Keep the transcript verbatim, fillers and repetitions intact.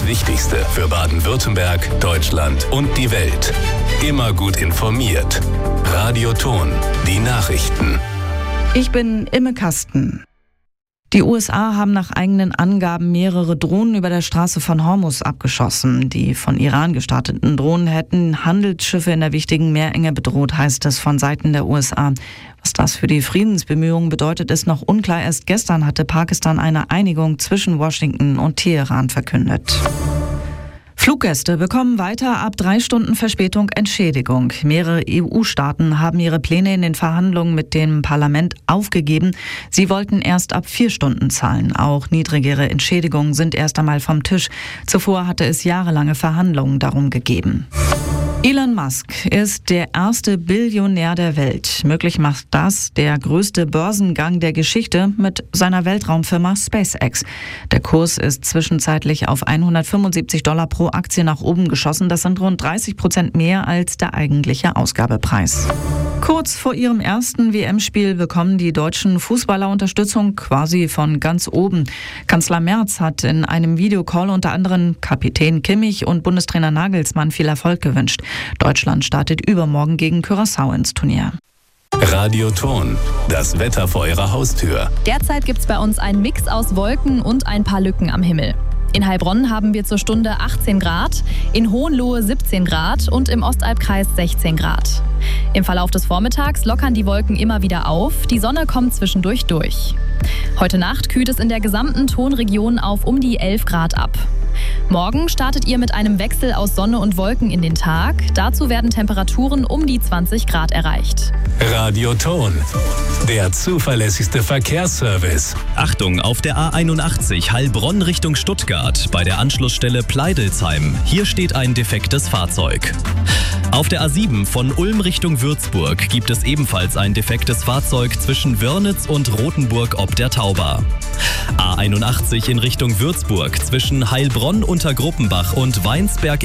das Wichtigste für Baden-Württemberg, Deutschland und die Welt. Immer gut informiert. Radio Ton, die Nachrichten. Ich bin Imme Kasten. Die U S A haben nach eigenen Angaben mehrere Drohnen über der Straße von Hormuz abgeschossen. Die von Iran gestarteten Drohnen hätten Handelsschiffe in der wichtigen Meerenge bedroht, heißt es von Seiten der U S A. Was das für die Friedensbemühungen bedeutet, ist noch unklar. Erst gestern hatte Pakistan eine Einigung zwischen Washington und Teheran verkündet. Fluggäste bekommen weiter ab drei Stunden Verspätung Entschädigung. Mehrere E U-Staaten haben ihre Pläne in den Verhandlungen mit dem Parlament aufgegeben. Sie wollten erst ab vier Stunden zahlen. Auch niedrigere Entschädigungen sind erst einmal vom Tisch. Zuvor hatte es jahrelange Verhandlungen darum gegeben. Elon Musk ist der erste Billionär der Welt. Möglich macht das der größte Börsengang der Geschichte mit seiner Weltraumfirma SpaceX. Der Kurs ist zwischenzeitlich auf hundertfünfundsiebzig Dollar pro Aktie nach oben geschossen. Das sind rund dreißig Prozent mehr als der eigentliche Ausgabepreis. Kurz vor ihrem ersten W M-Spiel bekommen die deutschen Fußballer Unterstützung quasi von ganz oben. Kanzler Merz hat in einem Videocall unter anderem Kapitän Kimmich und Bundestrainer Nagelsmann viel Erfolg gewünscht. Deutschland startet übermorgen gegen Curaçao ins Turnier. Radio Ton, das Wetter vor Ihrer Haustür. Derzeit gibt es bei uns einen Mix aus Wolken und ein paar Lücken am Himmel. In Heilbronn haben wir zur Stunde achtzehn Grad, in Hohenlohe siebzehn Grad und im Ostalbkreis sechzehn Grad. Im Verlauf des Vormittags lockern die Wolken immer wieder auf, die Sonne kommt zwischendurch durch. Heute Nacht kühlt es in der gesamten Tonregion auf um die elf Grad ab. Morgen startet ihr mit einem Wechsel aus Sonne und Wolken in den Tag. Dazu werden Temperaturen um die zwanzig Grad erreicht. Radio Ton, der zuverlässigste Verkehrsservice. Achtung, auf der A einundachtzig Heilbronn Richtung Stuttgart bei der Anschlussstelle Pleidelsheim. Hier steht ein defektes Fahrzeug. Auf der A sieben von Ulm Richtung Würzburg gibt es ebenfalls ein defektes Fahrzeug zwischen Wörnitz und Rothenburg ob der Tauber. A einundachtzig in Richtung Würzburg zwischen Heilbronn unter Gruppenbach und Weinsberg